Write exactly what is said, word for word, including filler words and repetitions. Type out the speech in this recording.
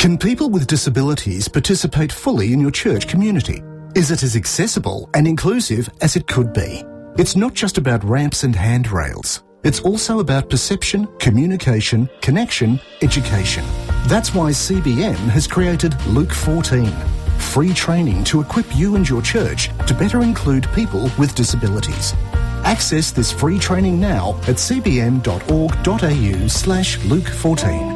Can people with disabilities participate fully in your church community? Is it as accessible and inclusive as it could be? It's not just about ramps and handrails. It's also about perception, communication, connection, education. That's why C B M has created Luke fourteen, free training to equip you and your church to better include people with disabilities. Access this free training now at c b m dot org dot a u slash Luke fourteen.